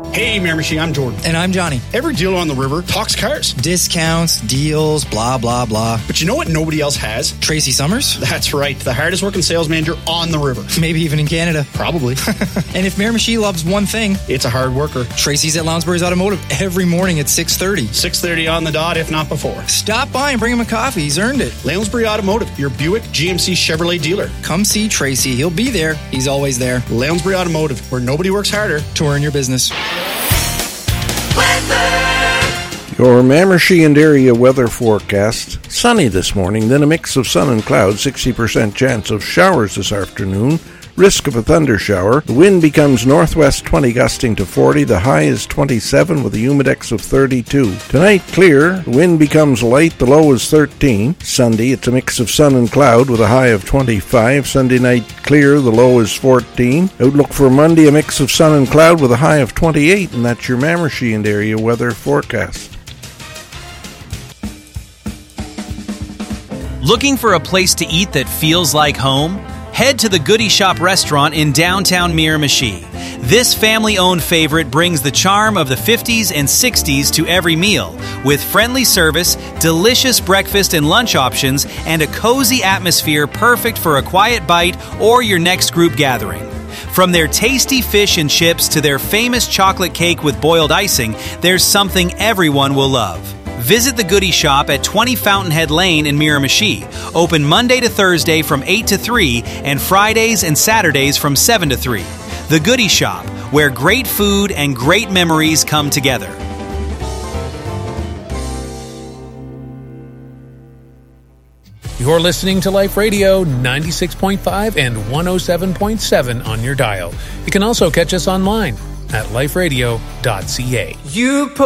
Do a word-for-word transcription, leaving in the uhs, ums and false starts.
Hey, Miramichi, I'm Jordan. And I'm Johnny. Every dealer on the river talks cars. Discounts, deals, blah, blah, blah. But you know what nobody else has? Tracy Summers? That's right, the hardest working sales manager on the river. Maybe even in Canada. Probably. And if Miramichi loves one thing, it's a hard worker. Tracy's at Lounsbury's Automotive every morning at six thirty. six thirty on the dot, if not before. Stop by and bring him a coffee. He's earned it. Lounsbury Automotive, your Buick G M C Chevrolet dealer. Come see Tracy. He'll be there. He's always there. Lounsbury Automotive, where nobody works harder to earn your business. Your Miramichi and area weather forecast. Sunny this morning, then a mix of sun and clouds, sixty percent chance of showers this afternoon. Risk of a thunder shower. The wind becomes northwest twenty, gusting to forty. The high is twenty-seven with a humidex of thirty-two. Tonight, clear. The wind becomes light. The low is thirteen. Sunday, it's a mix of sun and cloud with a high of twenty-five. Sunday night, clear. The low is fourteen. Outlook for Monday, a mix of sun and cloud with a high of twenty-eight. And that's your Miramichi and area weather forecast. Looking for a place to eat that feels like home? Head to the Goody Shop restaurant in downtown Miramichi. This family-owned favorite brings the charm of the fifties and sixties to every meal, with friendly service, delicious breakfast and lunch options, and a cozy atmosphere perfect for a quiet bite or your next group gathering. From their tasty fish and chips to their famous chocolate cake with boiled icing, there's something everyone will love. Visit the Goody Shop at twenty Fountainhead Lane in Miramichi. Open Monday to Thursday from eight to three and Fridays and Saturdays from seven to three. The Goody Shop, where great food and great memories come together. You're listening to Life Radio ninety-six point five and one oh seven point seven on your dial. You can also catch us online at life radio dot c a. You